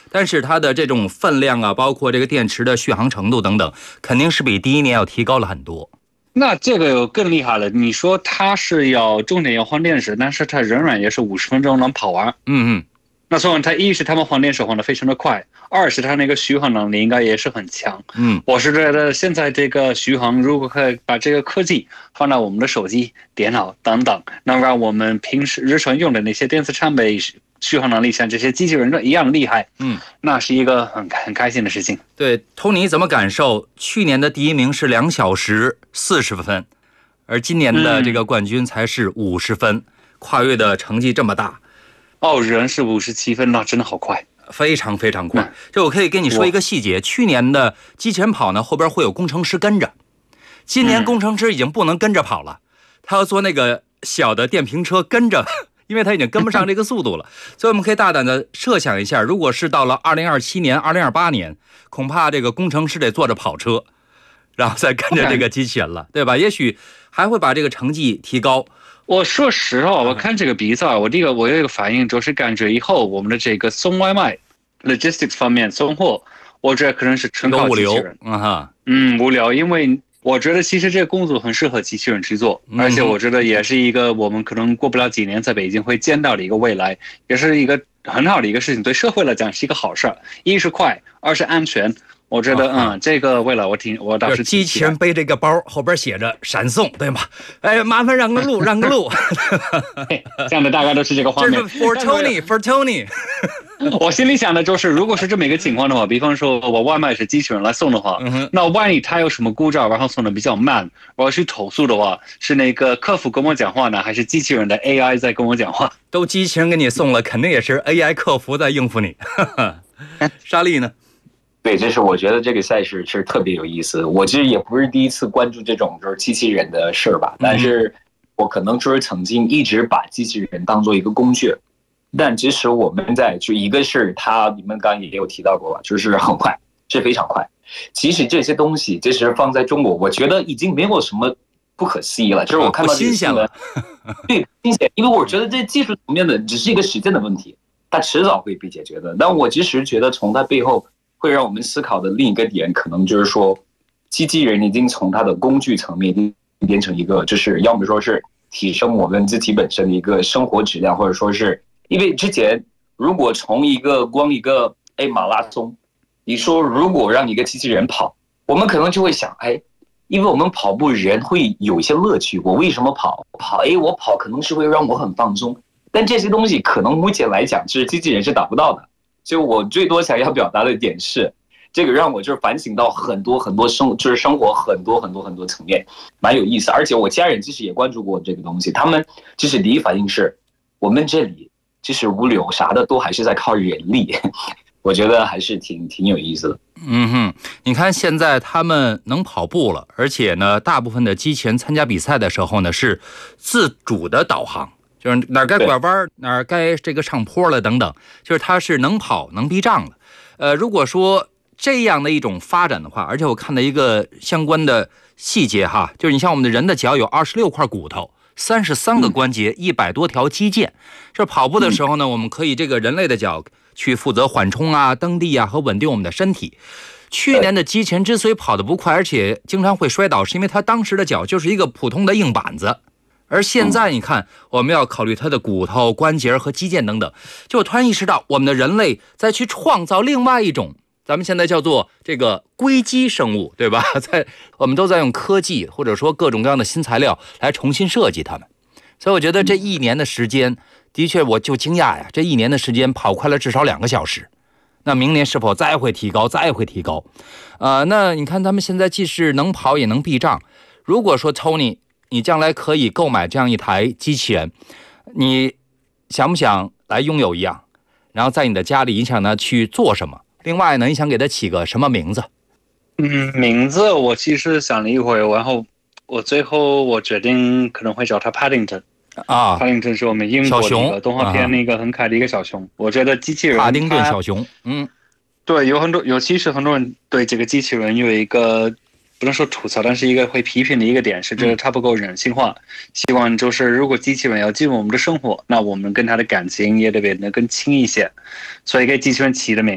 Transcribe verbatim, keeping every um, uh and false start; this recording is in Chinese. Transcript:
但是它的这种分量啊，包括这个电池的续航程度等等，肯定是比第一年要提高了很多。 那这个更厉害了，你说它是要重点要换电池，但是它仍然也是五十分钟能跑完。 嗯嗯。 那所以它一是他们换电池换得非常的快，二是它那个续航能力应该也是很强。 嗯， 我是觉得现在这个续航如果可以把这个科技放到我们的手机、电脑等等，能让我们平时日常用的那些电子产品续航能力像这些机器人一样厉害， 嗯， 那是一个很很开心的事情。 对，托尼怎么感受？去年的第一名是两小时四十分，而今年的这个冠军才是五十分，嗯，跨越的成绩这么大。 哦，人是五十七分，那真的好快， 非常非常快。这我可以跟你说一个细节，去年的机器人跑呢，后边会有工程师跟着，今年工程师已经不能跟着跑了，他要坐那个小的电瓶车跟着。因为他已经跟不上这个速度了，所以我们可以大胆的设想一下，如果是到了二零二七年、二零二八年，恐怕这个工程师得坐着跑车，然后再跟着这个机器人了，对吧？也许还会把这个成绩提高。 我说实话，我看这个比赛，我第一个我有一个反应，就是感觉以后我们的这个送外卖 logistics 方面送货，我觉得可能是纯靠机器人。 嗯哈， 嗯，无聊，因为我觉得其实这个工作很适合机器人去做，而且我觉得也是一个我们可能过不了几年在北京会见到的一个未来，也是一个很好的一个事情，对社会来讲是一个好事，一是快，二是安全。我觉得，嗯，这个未来我挺，我倒是机器人背这个包，后边写着闪送，对吗？哎，麻烦让个路，让个路。 这样的大概都是这个画面。 这是 for Tony for Tony。 我心里想的就是，如果是这么一个情况的话，比方说我外卖是机器人来送的话，嗯、那万一他有什么故障，然后送的比较慢，我要去投诉的话，是那个客服跟我讲话呢，还是机器人的 A I 在跟我讲话？ 都机器人给你送了，肯定也是 A I 客服在应付你。莎莉呢？ 对，这是我觉得这个赛事是特别有意思。我其实也不是第一次关注这种就是机器人的事儿吧，但是我可能就是曾经一直把机器人当做一个工具。但其实我们在就一个是它，你们刚刚也有提到过吧，就是很快，是非常快。其实这些东西，其实放在中国，我觉得已经没有什么不可思议了。就是我看到这个新闻，对，新鲜，因为我觉得这技术层面的只是一个时间的问题，它迟早会被解决的。但我其实觉得从它背后会让我们思考的另一个点，可能就是说，机器人已经从它的工具层面变成一个，就是要么说是提升我们自己本身的一个生活质量，或者说是。因为之前如果从一个光一个哎马拉松，你说如果让一个机器人跑，我们可能就会想，哎，因为我们跑步人会有一些乐趣，我为什么跑跑？哎，我跑可能是会让我很放松，但这些东西可能目前来讲是机器人是达不到的。就我最多想要表达的点是，这个让我就是反省到很多很多生就是生活很多很多很多层面，蛮有意思。而且我家人其实也关注过这个东西，他们其实第一反应是，我们这里。其实物流啥的都还是在靠人力，我觉得还是挺挺有意思的。 嗯哼，你看现在他们能跑步了，而且呢，大部分的机器人参加比赛的时候呢是自主的导航，就是哪儿该拐弯，哪儿该这个上坡了等等，就是它是能跑能避障了。呃，如果说这样的一种发展的话，而且我看到一个相关的细节哈，就是你像我们的人的脚有二十六块骨头。三十三个关节，一百多条肌腱。这跑步的时候呢，我们可以这个人类的脚去负责缓冲啊、蹬地啊和稳定我们的身体。去年的机器人之所以跑得不快，而且经常会摔倒，是因为他当时的脚就是一个普通的硬板子。而现在你看，我们要考虑它的骨头、关节和肌腱等等。就我突然意识到，我们的人类在去创造另外一种。咱们现在叫做这个硅基生物，对吧？在我们都在用科技或者说各种各样的新材料来重新设计它们，所以我觉得这一年的时间，的确我就惊讶呀，这一年的时间跑快了至少两个小时。那明年是否再会提高，再会提高？呃，那你看他们现在既是能跑也能避障。如果说 Tony， 你将来可以购买这样一台机器人，你想不想来拥有一样？然后在你的家里，你想呢去做什么？另外呢，你想给它起个什么名字？ 嗯，名字我其实想了一会儿，然后我最后我决定可能会叫它 Paddington 啊 ，Paddington 是我们英国的一个动画片那个很可爱的一个小熊。我觉得机器人帕丁顿小熊，嗯， 对，有很多，尤其是很多人对这个机器人有一个不能说吐槽，但是一个会批评的一个点是，觉得它不够人性化。希望就是如果机器人要进入我们的生活，那我们跟它的感情也得变得更亲一些，所以给机器人起的名